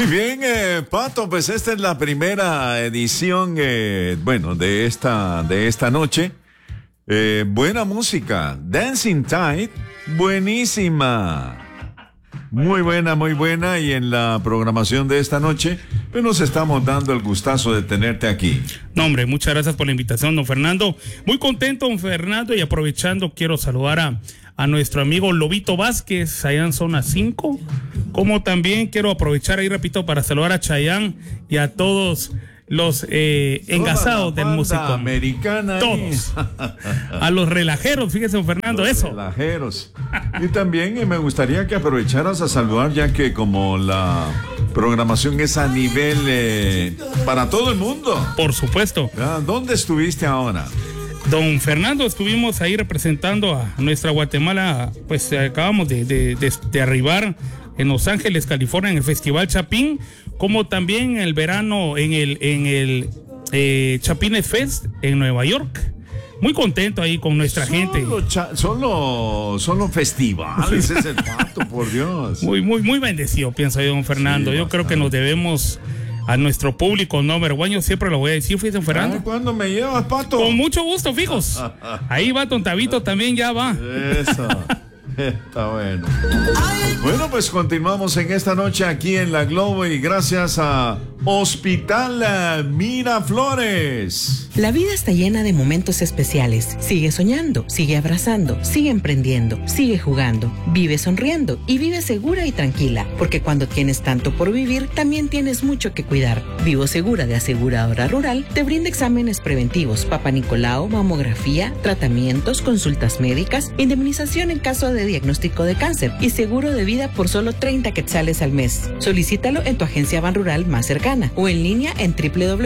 Muy bien, Pato, pues esta es la primera edición, de esta noche. Buena música, Dancing Tide, buenísima. Muy buena, y en la programación de esta noche, pues nos estamos dando el gustazo de tenerte aquí. No, hombre, muchas gracias por la invitación, don Fernando. Muy contento, don Fernando, y aprovechando, quiero saludar a nuestro amigo Lobito Vázquez, allá en Zona 5, como también quiero aprovechar ahí, repito, para saludar a Chayanne y a todos los engasados del músico americana, todos a los relajeros, fíjese, don Fernando, los eso relajeros. Y también me gustaría que aprovecharas a saludar, ya que como la programación es a nivel para todo el mundo. Por supuesto. ¿Dónde estuviste ahora? Don Fernando, estuvimos ahí representando a nuestra Guatemala, pues acabamos de arribar en Los Ángeles, California, en el Festival Chapín, como también en el verano en el Chapines Fest en Nueva York. Muy contento ahí con nuestra gente. Solo festivales es el Pato, por Dios. Muy bendecido, pienso yo, don Fernando. Sí, yo creo que nos debemos a nuestro público number one, yo siempre lo voy a decir, don Fernando. ¿Cuándo me llevas, Pato? Con mucho gusto, fijos. Ahí va, don Tabito también ya va. Eso. Está bueno. Bueno, pues continuamos en esta noche aquí en La Globo y gracias a Hospital Miraflores. La vida está llena de momentos especiales. Sigue soñando, sigue abrazando, sigue emprendiendo, sigue jugando, vive sonriendo y vive segura y tranquila, porque cuando tienes tanto por vivir, también tienes mucho que cuidar. Vivo Segura de Aseguradora Rural te brinda exámenes preventivos, Papa Nicolau, mamografía, tratamientos, consultas médicas, indemnización en caso de diagnóstico de cáncer y seguro de vida por solo 30 quetzales al mes. Solicítalo en tu agencia Banrural más cercana o en línea en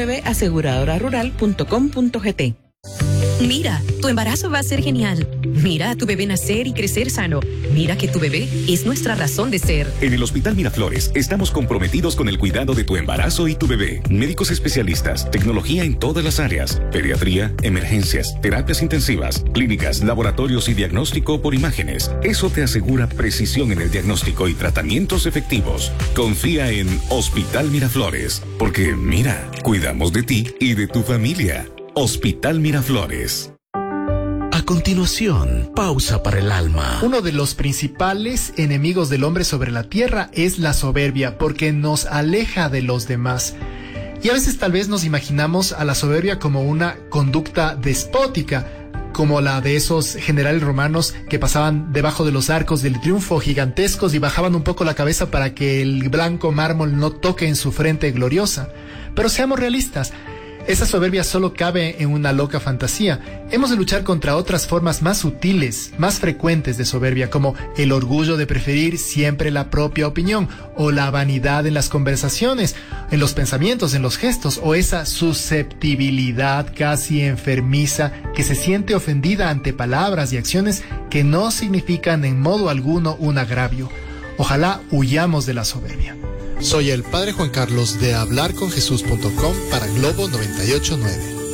www.aseguradorarural.com.gt. Mira, tu embarazo va a ser genial. Mira a tu bebé nacer y crecer sano. Mira que tu bebé es nuestra razón de ser. En el Hospital Miraflores estamos comprometidos con el cuidado de tu embarazo y tu bebé. Médicos especialistas, tecnología en todas las áreas, pediatría, emergencias, terapias intensivas, clínicas, laboratorios y diagnóstico por imágenes. Eso te asegura precisión en el diagnóstico y tratamientos efectivos. Confía en Hospital Miraflores, porque mira, cuidamos de ti y de tu familia. Hospital Miraflores. A continuación, pausa para el alma. Uno de los principales enemigos del hombre sobre la tierra es la soberbia, porque nos aleja de los demás. Y a veces tal vez nos imaginamos a la soberbia como una conducta despótica, como la de esos generales romanos que pasaban debajo de los arcos del triunfo gigantescos y bajaban un poco la cabeza para que el blanco mármol no toque en su frente gloriosa. Pero seamos realistas. Esa soberbia solo cabe en una loca fantasía. Hemos de luchar contra otras formas más sutiles, más frecuentes de soberbia, como el orgullo de preferir siempre la propia opinión, o la vanidad en las conversaciones, en los pensamientos, en los gestos, o esa susceptibilidad casi enfermiza que se siente ofendida ante palabras y acciones que no significan en modo alguno un agravio. Ojalá huyamos de la soberbia. Soy el Padre Juan Carlos de hablarconjesús.com para Globo 98.9.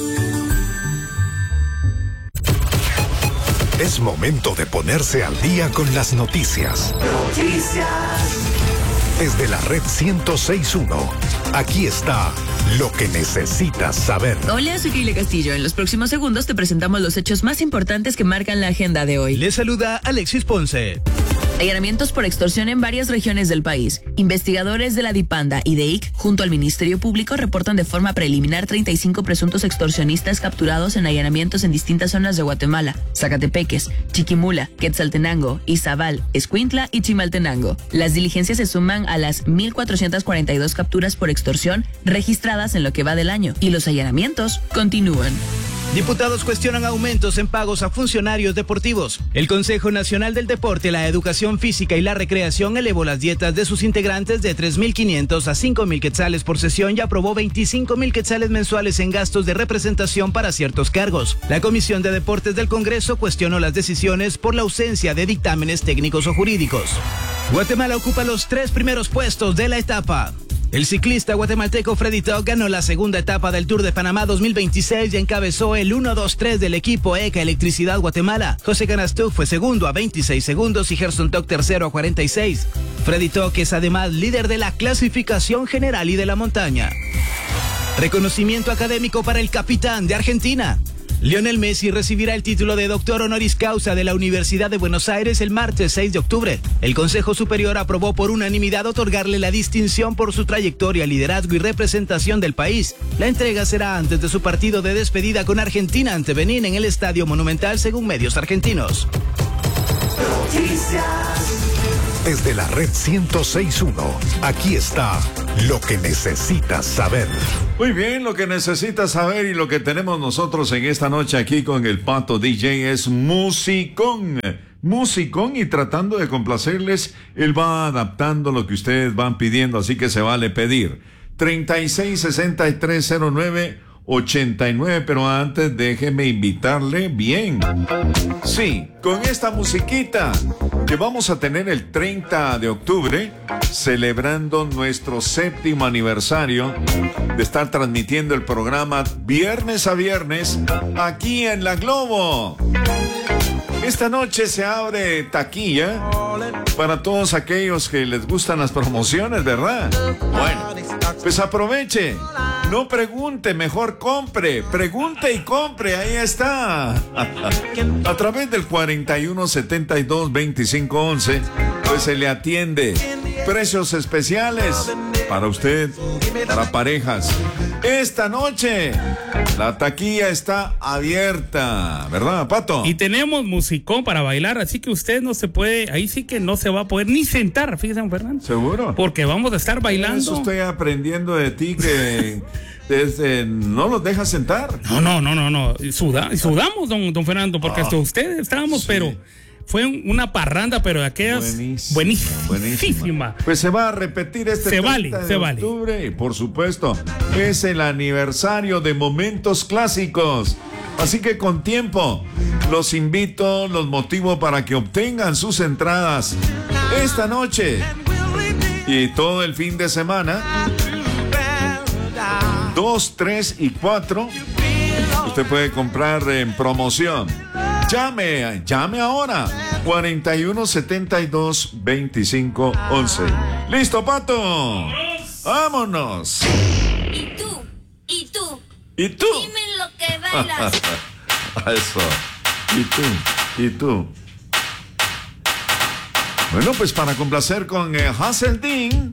Es momento de ponerse al día con las noticias. Desde la red 106.1, aquí está lo que necesitas saber. Hola, soy Keila Castillo. En los próximos segundos te presentamos los hechos más importantes que marcan la agenda de hoy. Les saluda Alexis Ponce. Allanamientos por extorsión en varias regiones del país. Investigadores de la DIPANDA y de IC, junto al Ministerio Público, reportan de forma preliminar 35 presuntos extorsionistas capturados en allanamientos en distintas zonas de Guatemala: Zacatepeques, Chiquimula, Quetzaltenango, Izabal, Escuintla y Chimaltenango. Las diligencias se suman a las 1,442 capturas por extorsión registradas en lo que va del año, y los allanamientos continúan. Diputados cuestionan aumentos en pagos a funcionarios deportivos. El Consejo Nacional del Deporte, la Educación Física y la Recreación elevó las dietas de sus integrantes de 3.500 a 5.000 quetzales por sesión y aprobó 25.000 quetzales mensuales en gastos de representación para ciertos cargos. La Comisión de Deportes del Congreso cuestionó las decisiones por la ausencia de dictámenes técnicos o jurídicos. Guatemala ocupa los 3 primeros puestos de la etapa. El ciclista guatemalteco Freddy Toc ganó la segunda etapa del Tour de Panamá 2026 y encabezó el 1-2-3 del equipo ECA Electricidad Guatemala. José Canastú fue segundo a 26 segundos y Gerson Toc tercero a 46. Freddy Toc es además líder de la clasificación general y de la montaña. Reconocimiento académico para el capitán de Argentina. Lionel Messi recibirá el título de doctor honoris causa de la Universidad de Buenos Aires el martes 6 de octubre. El Consejo Superior aprobó por unanimidad otorgarle la distinción por su trayectoria, liderazgo y representación del país. La entrega será antes de su partido de despedida con Argentina ante Benín en el Estadio Monumental, según medios argentinos. Desde la red 106.1, aquí está lo que necesitas saber. Muy bien, lo que necesitas saber y lo que tenemos nosotros en esta noche aquí con el Pato DJ es musicón. Musicón, y tratando de complacerles, él va adaptando lo que ustedes van pidiendo, así que se vale pedir. 36630989, pero antes déjeme invitarle bien. Sí, con esta musiquita que vamos a tener el 30 de octubre, celebrando nuestro 7º aniversario de estar transmitiendo el programa viernes a viernes aquí en La Globo. Esta noche se abre taquilla para todos aquellos que les gustan las promociones, ¿verdad? Bueno, pues aproveche. No pregunte, mejor compre. Pregunte y compre, ahí está. A través del 4172-2511, pues se le atiende. Precios especiales para usted, para parejas. Esta noche la taquilla está abierta, ¿verdad, Pato? Y tenemos musicón para bailar, así que usted no se puede, ahí sí que no se va a poder ni sentar, fíjese, don Fernando. ¿Seguro? Porque vamos a estar bailando. Eso estoy aprendiendo de ti, que no los dejas sentar. No. Sudamos, don Fernando, porque hasta ustedes estábamos, sí. Pero fue una parranda, pero de aquellas buenísima. Pues se va a repetir este 30 de octubre, y por supuesto es el aniversario de Momentos Clásicos, así que con tiempo los invito, los motivo para que obtengan sus entradas esta noche y todo el fin de semana, 2, 3 y 4. Usted puede comprar en promoción. Llame ahora. 4172-2511. ¿Listo, Pato? ¡Vámonos! ¿Y tú? ¿Y tú? Dime lo que bailas. Eso. ¿Y tú? Bueno, pues para complacer con Hazel Dean,